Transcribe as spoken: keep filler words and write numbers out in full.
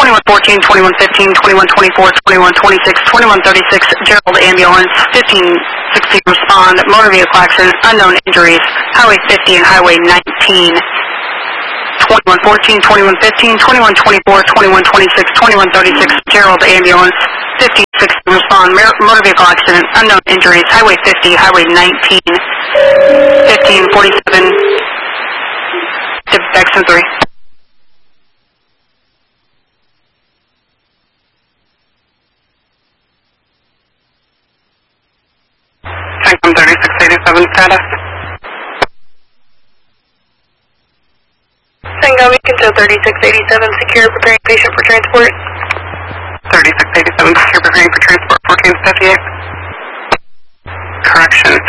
twenty-one fourteen, twenty-one fifteen, twenty-one twenty-four, twenty-one twenty-six, twenty-one thirty-six, Gerald Ambulance, fifteen sixteen respond, motor vehicle accident, unknown injuries, Highway fifty and Highway nineteen. twenty-one fourteen, twenty-one fifteen, twenty-one twenty-four, twenty-one twenty-six, twenty-one thirty-six, Gerald Ambulance, fifteen sixteen respond, motor vehicle accident, unknown injuries, Highway fifty, Highway nineteen, fifteen forty-seven, Exxon three. Tankum thirty-six eighty-seven status. Sangami Control thirty-six eighty-seven, secure, preparing patient for transport. thirty-six eighty-seven, secure, preparing for transport, fourteen fifty-eight. Correction,